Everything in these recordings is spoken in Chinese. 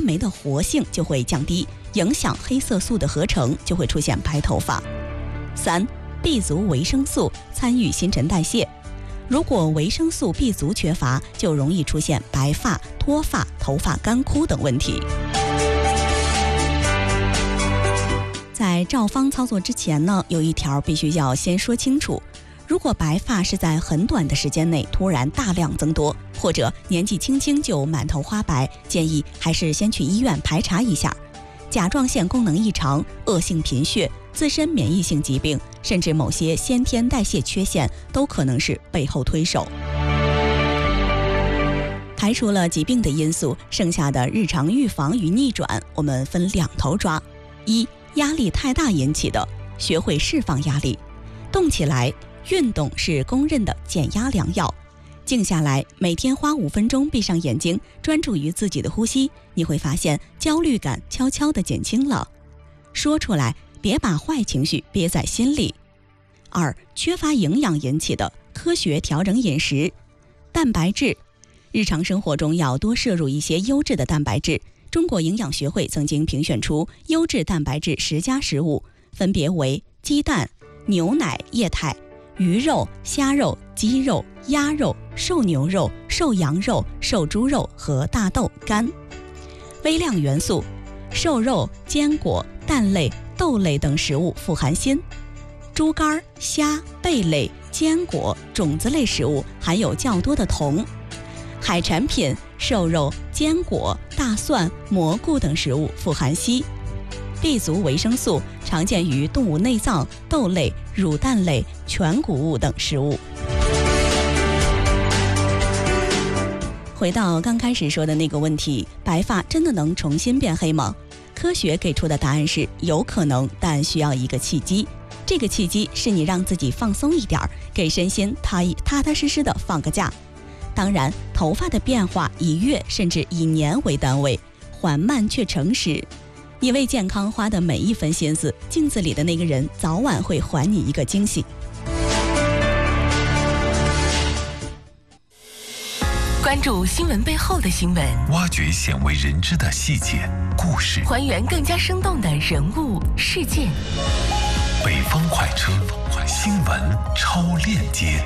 酶的活性就会降低，影响黑色素的合成，就会出现白头发。3. B 族维生素参与新陈代谢，如果维生素 B 族缺乏，就容易出现白发、脱发、头发干枯等问题。在照方操作之前呢，有一条必须要先说清楚，如果白发是在很短的时间内突然大量增多，或者年纪轻轻就满头花白，建议还是先去医院排查一下。甲状腺功能异常、恶性贫血、自身免疫性疾病，甚至某些先天代谢缺陷，都可能是背后推手。排除了疾病的因素，剩下的日常预防与逆转，我们分2头抓。1. 压力太大引起的，学会释放压力，动起来，运动是公认的减压良药。静下来，每天花5分钟，闭上眼睛，专注于自己的呼吸，你会发现焦虑感悄悄地减轻了。说出来，别把坏情绪憋在心里。2. 缺乏营养引起的，科学调整饮食，蛋白质，日常生活中要多摄入一些优质的蛋白质。中国营养学会曾经评选出优质蛋白质10佳食物，分别为鸡蛋、牛奶、液态、鱼肉、虾肉、鸡肉、鸭肉、瘦牛肉、瘦羊肉、瘦猪肉和大豆、肝。微量元素，瘦肉、坚果、蛋类、豆类等食物富含锌，猪肝、虾、贝类、坚果、种子类食物含有较多的铜。海产品、瘦肉、坚果、大蒜、蘑菇等食物富含硒。B 族维生素常见于动物内脏、豆类、乳蛋类、全谷物等食物。回到刚开始说的那个问题，白发真的能重新变黑吗？科学给出的答案是有可能，但需要一个契机。这个契机是你让自己放松一点，给身心踏踏实实的放个假。当然，头发的变化以月甚至以年为单位，缓慢却诚实。你为健康花的每一分心思，镜子里的那个人早晚会还你一个惊喜。 关注新闻背后的新闻， 挖掘鲜为人知的细节故事， 还原更加生动的人物事件。 北方快车，新闻超链接。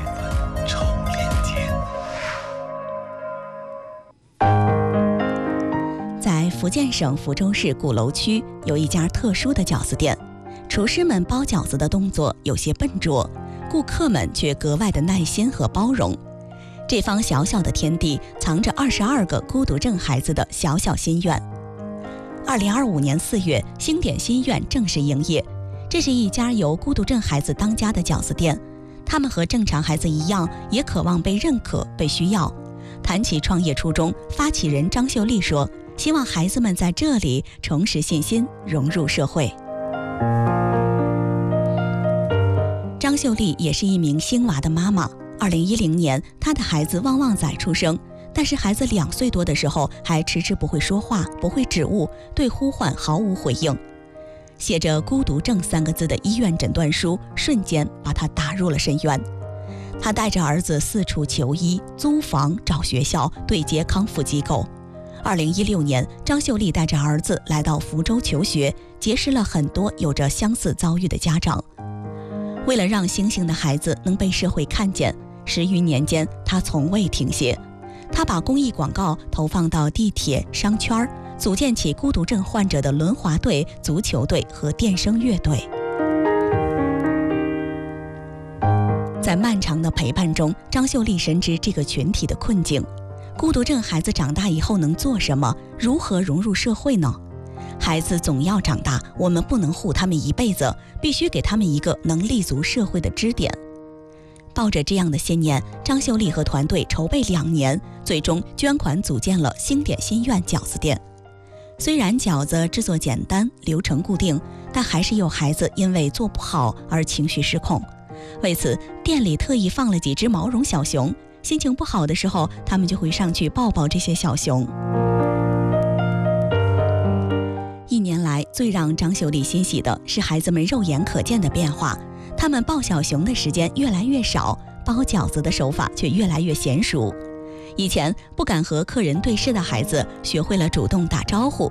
在福建省福州市鼓楼区有一家特殊的饺子店，厨师们包饺子的动作有些笨拙，顾客们却格外的耐心和包容。这方小小的天地藏着22个孤独症孩子的小小心愿。2025年4月，星点心愿正式营业。这是一家由孤独症孩子当家的饺子店，他们和正常孩子一样，也渴望被认可、被需要。谈起创业初衷，发起人张秀丽说，希望孩子们在这里重拾信心，融入社会。张秀丽也是一名星娃的妈妈。2010年，她的孩子旺旺仔出生，但是孩子2岁多的时候还迟迟不会说话，不会指物，对呼唤毫无回应。写着孤独症3个字的医院诊断书瞬间把她打入了深渊。她带着儿子四处求医、租房、找学校、对接康复机构。2016年，张秀丽带着儿子来到福州求学，结识了很多有着相似遭遇的家长。为了让星星的孩子能被社会看见，10余年间，她从未停歇。她把公益广告投放到地铁、商圈，组建起孤独症患者的轮滑队、足球队和电声乐队。在漫长的陪伴中，张秀丽深知这个群体的困境。孤独症孩子长大以后能做什么？如何融入社会呢？孩子总要长大，我们不能护他们一辈子，必须给他们一个能立足社会的支点。抱着这样的信念，张秀丽和团队筹备2年，最终捐款组建了星点心愿饺子店。虽然饺子制作简单，流程固定，但还是有孩子因为做不好而情绪失控。为此，店里特意放了几只毛绒小熊，心情不好的时候，他们就会上去抱抱这些小熊。1年来，最让张秀丽欣喜的是孩子们肉眼可见的变化，他们抱小熊的时间越来越少，包饺子的手法却越来越娴熟。以前不敢和客人对视的孩子，学会了主动打招呼，